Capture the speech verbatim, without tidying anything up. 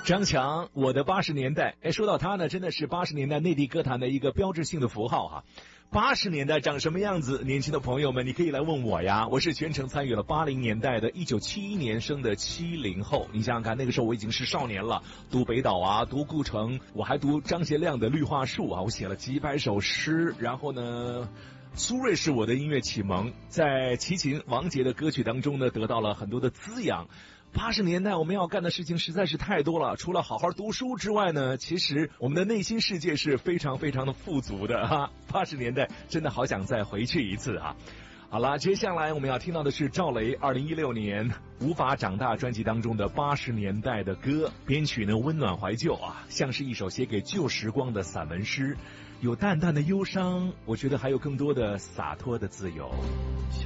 张强，我的八十年代。哎，说到他呢，真的是八十年代内地歌坛的一个标志性的符号哈。八十年代长什么样子？年轻的朋友们，你可以来问我呀。我是全程参与了八零年代的，一九七一年生的七零后。你想想看，那个时候我已经是少年了，读北岛啊，读顾城，我还读张学亮的《绿化树》啊，我写了几百首诗。然后呢，苏芮是我的音乐启蒙，在齐秦、王杰的歌曲当中呢，得到了很多的滋养。八十年代我们要干的事情实在是太多了，除了好好读书之外呢，其实我们的内心世界是非常非常的富足的哈。八十年代真的好想再回去一次啊！好了，接下来我们要听到的是赵雷二零一六年《无法长大》专辑当中的八十年代的歌，编曲呢温暖怀旧啊，像是一首写给旧时光的散文诗，有淡淡的忧伤，我觉得还有更多的洒脱的自由。